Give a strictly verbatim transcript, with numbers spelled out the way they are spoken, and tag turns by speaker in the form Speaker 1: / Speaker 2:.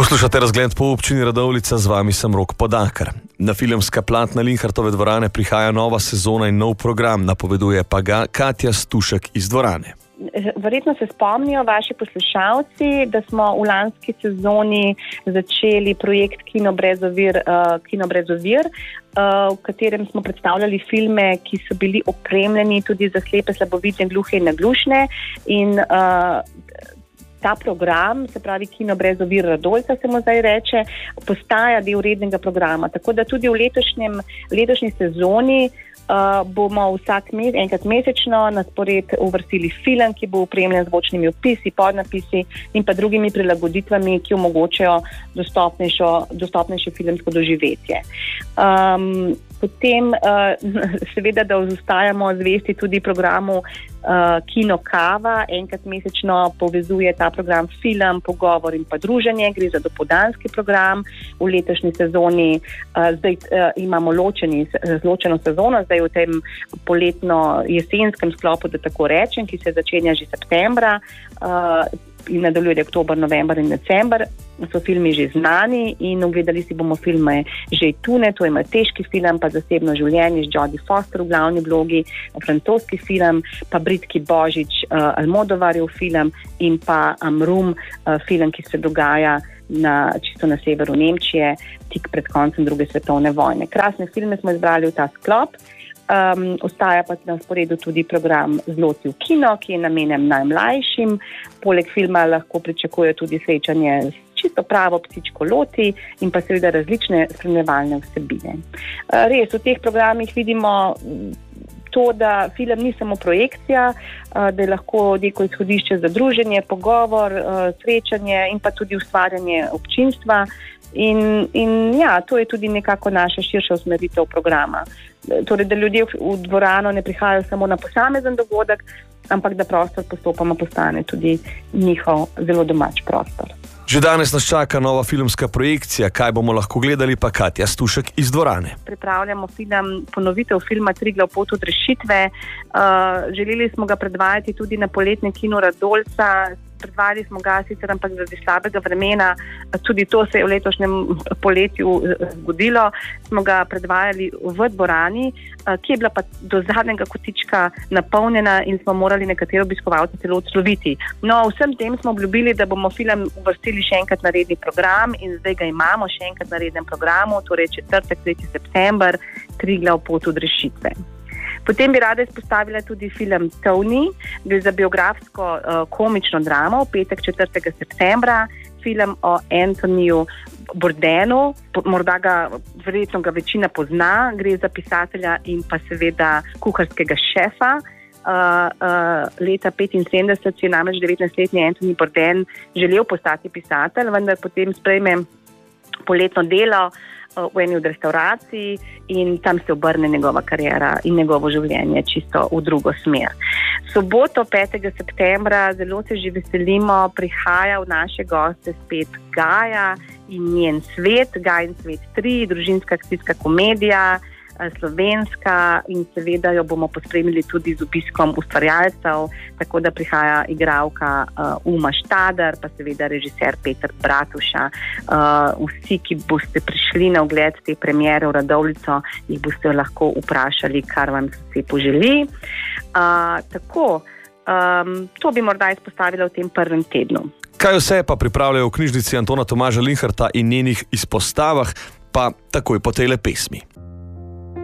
Speaker 1: Poslušate Razgled po občini Radovljica, z vami sem Rok Podakar. Na filmska platna Linhartove dvorane prihaja nova sezona in nov program, napoveduje pa ga Katja Stušek iz dvorane.
Speaker 2: Verjetno se spomnijo vaši poslušalci, da smo v lanski sezoni začeli projekt Kino brez ovir, uh, Kino brez ovir, uh, v katerem smo predstavljali filme, ki so bili opremljeni tudi za slepe, slabovidne, gluhe in naglušne. In uh, ta program, se pravi Kino brez ovir Radovljica se mu zdaj reče, postaja del rednega programa. Tako da tudi v letošnjem, letošnji sezoni Uh, bomo vsak mes, enkrat mesečno na spored uvrstili film, ki bo opremljen z zvočnimi opisi, podnapisi in pa drugimi prilagoditvami, ki omogočajo dostopnejšo, dostopnejše filmsko doživetje. Um, potem uh, seveda, da ostajamo zvesti tudi programu uh, Kino Kava. Enkrat mesečno povezuje ta program film, pogovor in pa druženje. Gre za dopoldanski program. V letošnji sezoni uh, zdaj uh, imamo ločeni, ločeno sezono, zdaj v tem poletno-jesenskem sklopu, da tako rečem, ki se začenja že septembra uh, in nadaljuje oktober, november in december. So filmi že znani in ogledali si bomo filme Že tune, to je malteški film, pa Zasebno življenje z Jodie Foster v glavni vlogi, francoski film, pa britki Božič, uh, Almodovarjev film in pa Amrum, uh, film, ki se dogaja na, čisto na severu Nemčije, tik pred koncem druge svetovne vojne. Krasne filme smo izbrali v ta sklop. Um, ostaja pa na sporedu tudi program Zloti v kino, ki je namenjen najmlajšim. Poleg filma lahko pričakuje tudi srečanje s čisto pravo psičko Loti in pa seveda različne spremljevalne vsebine. Uh, res, v teh programih vidimo to, da film ni samo projekcija, uh, da je lahko neko izhodišče za druženje, pogovor, uh, srečanje in pa tudi ustvarjanje občinstva. In, in ja, to je tudi nekako naša širša usmeritev programa. Torej, da ljudje v dvorano ne prihajajo samo na posamezen dogodek, ampak da prostor postopoma postane tudi njihov zelo domač prostor.
Speaker 1: Že danes nas čaka nova filmska projekcija. Kaj bomo lahko gledali, pa Katja Stušek iz dvorane.
Speaker 2: Pripravljamo film, ponovitev filma Triglav pot od rešitve. Uh, želeli smo ga predvajati tudi na poletnem Kinu Radovljica. Predvajali smo ga sicer, ampak zaradi slabega vremena, tudi to se je v letošnjem poletju zgodilo, smo ga predvajali v dvorani, ki je bila pa do zadnjega kotička napolnjena in smo morali nekatere obiskovalce celo odsloviti. No, vsem tem smo obljubili, da bomo film uvrstili še enkrat na redni program in zdaj ga imamo še enkrat na rednem programu, torej četrtek, tretji september, Triglav pot od rešitve. Potem bi rada izpostavila tudi film Tony, gre za biografsko uh, komično dramo, v petek četrtega septembra, film o Anthonyju Bourdenu, morda ga, verjetno ga večina pozna, gre za pisatelja in pa seveda kuharskega šefa. Uh, uh, leta petinsedemdeset je namreč devetnajstletni Anthony Bourdain želel postati pisatelj, vendar potem sprejme poletno delo v eni od restauracij in tam se obrne njegova kariera in njegovo življenje čisto v drugo smer. Soboto petega septembra, zelo se že veselimo, prihaja v naše goste spet Gaja in njen svet, Gaj in svet tri, družinska akcijska komedija, slovenska, in seveda jo bomo pospremili tudi z obiskom ustvarjalcev, tako da prihaja igralka uh, Uma Štadar, pa seveda režiser Peter Bratuša. Uh, vsi, ki boste prišli na ogled te premiere v Radovljico, jih boste lahko vprašali, kar vam se poželi. Uh, tako, um, to bi morda izpostavila v tem prvem tednu.
Speaker 1: Kaj vse pa pripravljajo v knjižnici Antona Tomaža Linharta in njenih izpostavah, pa takoj po tejle pesmi.